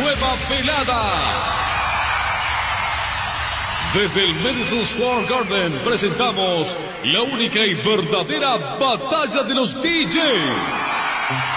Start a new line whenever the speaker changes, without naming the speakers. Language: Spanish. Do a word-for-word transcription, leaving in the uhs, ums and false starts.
nueva velada. Desde el Madison Square Garden presentamos la única y verdadera batalla de los D J.